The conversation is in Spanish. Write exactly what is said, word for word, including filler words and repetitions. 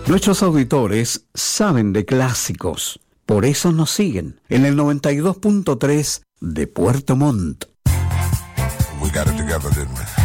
Nuestros auditores saben de clásicos, por eso nos siguen en el noventa y dos punto tres de Puerto Montt. We got it together, didn't we?